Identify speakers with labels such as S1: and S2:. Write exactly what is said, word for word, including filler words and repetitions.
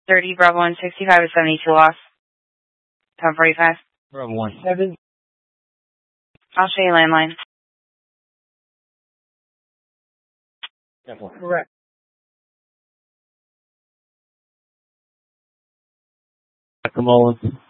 S1: thirty, Bravo one sixty-five is seventy-two lost. ten forty-five.
S2: Bravo one seven.
S1: I'll show you landline.
S2: Definitely. Correct. Come on.